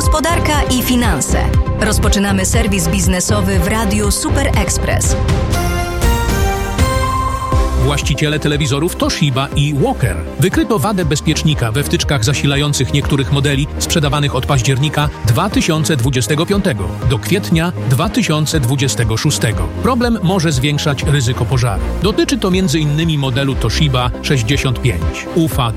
Gospodarka i finanse. Rozpoczynamy serwis biznesowy w Radiu Super Express. Właściciele telewizorów Toshiba i Walker. Wykryto wadę bezpiecznika we wtyczkach zasilających niektórych modeli sprzedawanych od października 2025 do kwietnia 2026. Problem może zwiększać ryzyko pożaru. Dotyczy to m.in. modelu Toshiba 65, UFA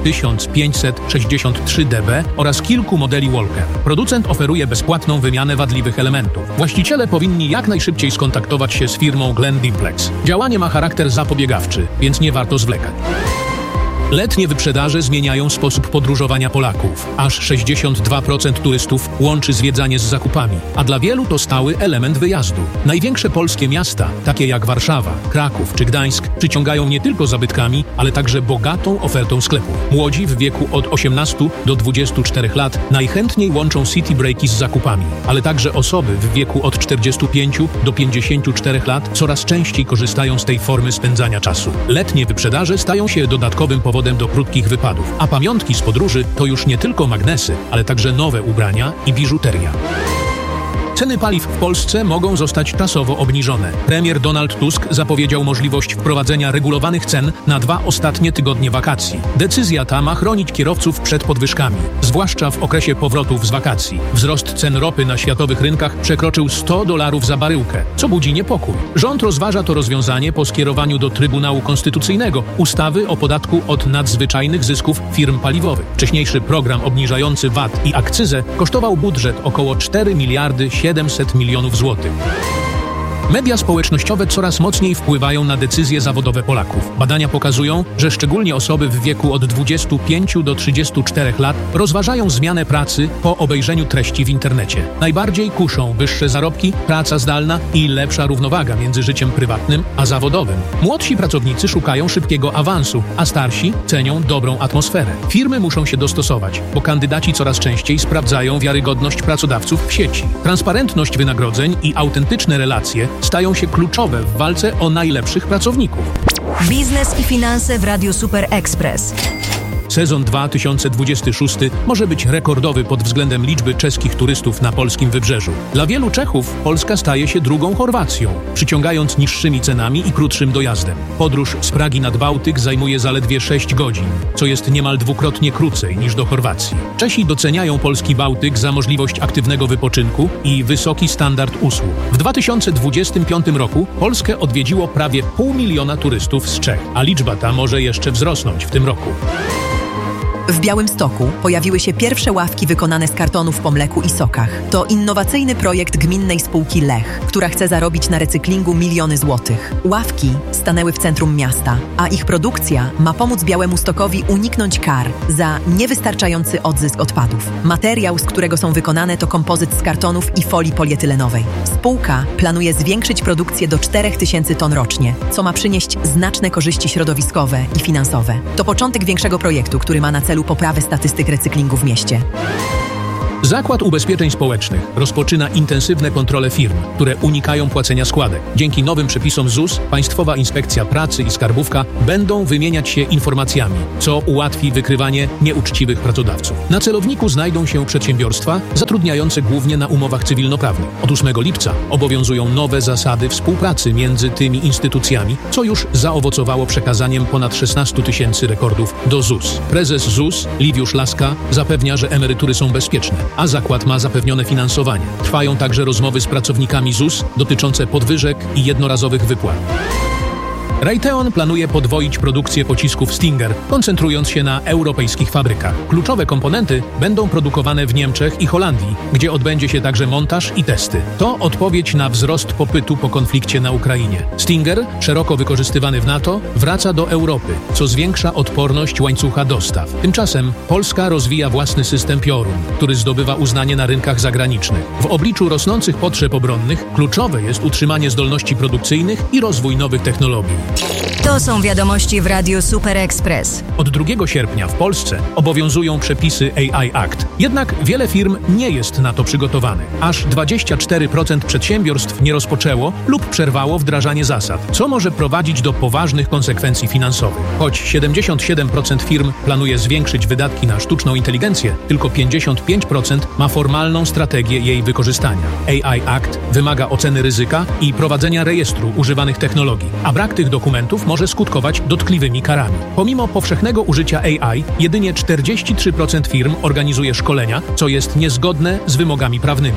1563DB oraz kilku modeli Walker. Producent oferuje bezpłatną wymianę wadliwych elementów. Właściciele powinni jak najszybciej skontaktować się z firmą Glen Dimplex. Działanie ma charakter zapobiegawczy, więc nie warto zwlekać. Letnie wyprzedaże zmieniają sposób podróżowania Polaków. Aż 62% turystów łączy zwiedzanie z zakupami, a dla wielu to stały element wyjazdu. Największe polskie miasta, takie jak Warszawa, Kraków czy Gdańsk, przyciągają nie tylko zabytkami, ale także bogatą ofertą sklepów. Młodzi w wieku od 18 do 24 lat najchętniej łączą city breaki z zakupami, ale także osoby w wieku od 45 do 54 lat coraz częściej korzystają z tej formy spędzania czasu. Letnie wyprzedaże stają się dodatkowym powodem do krótkich wypadów, a pamiątki z podróży to już nie tylko magnesy, ale także nowe ubrania i biżuteria. Ceny paliw w Polsce mogą zostać czasowo obniżone. Premier Donald Tusk zapowiedział możliwość wprowadzenia regulowanych cen na 2 ostatnie tygodnie wakacji. Decyzja ta ma chronić kierowców przed podwyżkami, zwłaszcza w okresie powrotów z wakacji. Wzrost cen ropy na światowych rynkach przekroczył $100 za baryłkę, co budzi niepokój. Rząd rozważa to rozwiązanie po skierowaniu do Trybunału Konstytucyjnego ustawy o podatku od nadzwyczajnych zysków firm paliwowych. Wcześniejszy program obniżający VAT i akcyzę kosztował budżet około 4,7 miliardów złotych. Media społecznościowe coraz mocniej wpływają na decyzje zawodowe Polaków. Badania pokazują, że szczególnie osoby w wieku od 25 do 34 lat rozważają zmianę pracy po obejrzeniu treści w internecie. Najbardziej kuszą wyższe zarobki, praca zdalna i lepsza równowaga między życiem prywatnym a zawodowym. Młodsi pracownicy szukają szybkiego awansu, a starsi cenią dobrą atmosferę. Firmy muszą się dostosować, bo kandydaci coraz częściej sprawdzają wiarygodność pracodawców w sieci. Transparentność wynagrodzeń i autentyczne relacje stają się kluczowe w walce o najlepszych pracowników. Biznes i finanse w Radiu Super Express. Sezon 2026 może być rekordowy pod względem liczby czeskich turystów na polskim wybrzeżu. Dla wielu Czechów Polska staje się drugą Chorwacją, przyciągając niższymi cenami i krótszym dojazdem. Podróż z Pragi nad Bałtyk zajmuje zaledwie 6 godzin, co jest niemal dwukrotnie krócej niż do Chorwacji. Czesi doceniają polski Bałtyk za możliwość aktywnego wypoczynku i wysoki standard usług. W 2025 roku Polskę odwiedziło prawie 500 000 turystów z Czech, a liczba ta może jeszcze wzrosnąć w tym roku. W Białymstoku pojawiły się pierwsze ławki wykonane z kartonów po mleku i sokach. To innowacyjny projekt gminnej spółki Lech, która chce zarobić na recyklingu miliony złotych. Ławki stanęły w centrum miasta, a ich produkcja ma pomóc Białemustokowi uniknąć kar za niewystarczający odzysk odpadów. Materiał, z którego są wykonane, to kompozyt z kartonów i folii polietylenowej. Spółka planuje zwiększyć produkcję do 4000 ton rocznie, co ma przynieść znaczne korzyści środowiskowe i finansowe. To początek większego projektu, który ma na celu poprawę statystyk recyklingu w mieście. Zakład Ubezpieczeń Społecznych rozpoczyna intensywne kontrole firm, które unikają płacenia składek. Dzięki nowym przepisom ZUS, Państwowa Inspekcja Pracy i Skarbówka będą wymieniać się informacjami, co ułatwi wykrywanie nieuczciwych pracodawców. Na celowniku znajdą się przedsiębiorstwa zatrudniające głównie na umowach cywilnoprawnych. Od 8 lipca obowiązują nowe zasady współpracy między tymi instytucjami, co już zaowocowało przekazaniem ponad 16 000 rekordów do ZUS. Prezes ZUS, Liwiusz Laska, zapewnia, że emerytury są bezpieczne, a zakład ma zapewnione finansowanie. Trwają także rozmowy z pracownikami ZUS dotyczące podwyżek i jednorazowych wypłat. Raytheon planuje podwoić produkcję pocisków Stinger, koncentrując się na europejskich fabrykach. Kluczowe komponenty będą produkowane w Niemczech i Holandii, gdzie odbędzie się także montaż i testy. To odpowiedź na wzrost popytu po konflikcie na Ukrainie. Stinger, szeroko wykorzystywany w NATO, wraca do Europy, co zwiększa odporność łańcucha dostaw. Tymczasem Polska rozwija własny system Piorun, który zdobywa uznanie na rynkach zagranicznych. W obliczu rosnących potrzeb obronnych kluczowe jest utrzymanie zdolności produkcyjnych i rozwój nowych technologii. To są wiadomości w Radiu Super Express. Od 2 sierpnia w Polsce obowiązują przepisy AI Act. Jednak wiele firm nie jest na to przygotowanych. Aż 24% przedsiębiorstw nie rozpoczęło lub przerwało wdrażanie zasad, co może prowadzić do poważnych konsekwencji finansowych. Choć 77% firm planuje zwiększyć wydatki na sztuczną inteligencję, tylko 55% ma formalną strategię jej wykorzystania. AI Act wymaga oceny ryzyka i prowadzenia rejestru używanych technologii, a brak tych dokumentów może skutkować dotkliwymi karami. Pomimo powszechnego użycia AI, jedynie 43% firm organizuje szkolenia, co jest niezgodne z wymogami prawnymi.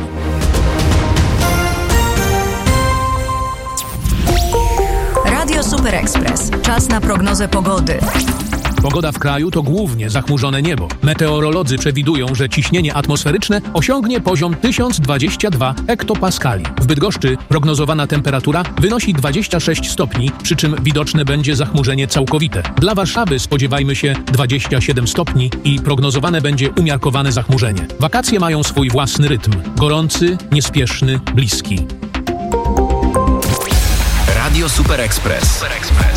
Radio Super Express. Czas na prognozę pogody. Pogoda w kraju to głównie zachmurzone niebo. Meteorolodzy przewidują, że ciśnienie atmosferyczne osiągnie poziom 1022 hektopaskali. W Bydgoszczy prognozowana temperatura wynosi 26 stopni, przy czym widoczne będzie zachmurzenie całkowite. Dla Warszawy spodziewajmy się 27 stopni i prognozowane będzie umiarkowane zachmurzenie. Wakacje mają swój własny rytm. Gorący, niespieszny, bliski. Radio Super Express.